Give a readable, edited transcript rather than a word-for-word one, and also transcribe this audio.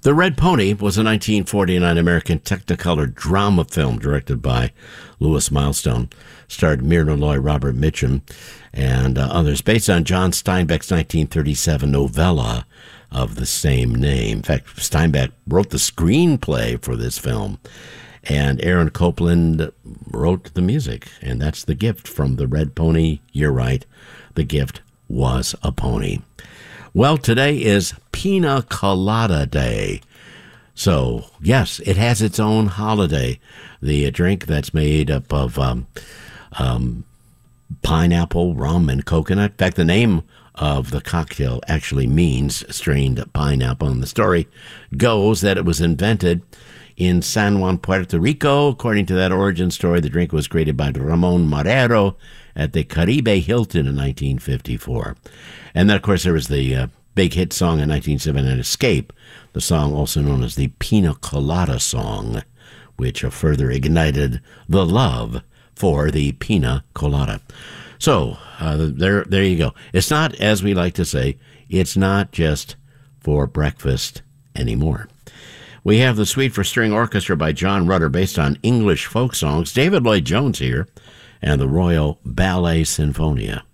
The Red Pony was a 1949 American Technicolor drama film directed by Louis Milestone. Starred Myrna Loy, Robert Mitchum, and others, based on John Steinbeck's 1937 novella of the same name. In fact, Steinbeck wrote the screenplay for this film, and Aaron Copland wrote the music, and that's The Gift from The Red Pony. You're right, The Gift was a pony. Well, today is Pina Colada Day. So, yes, it has its own holiday. The drink that's made up of pineapple, rum, and coconut. In fact, the name of the cocktail actually means strained pineapple. And the story goes that it was invented in San Juan, Puerto Rico. According to that origin story, the drink was created by Ramon Marrero at the Caribe Hilton in 1954. And then, of course, there was the big hit song in 1979, Escape, the song also known as the Pina Colada Song, which further ignited the love for the Pina Colada. So, there you go. It's not, as we like to say, it's not just for breakfast anymore. We have the Suite for String Orchestra by John Rutter, based on English folk songs. David Lloyd Jones here, and the Royal Ballet Sinfonia.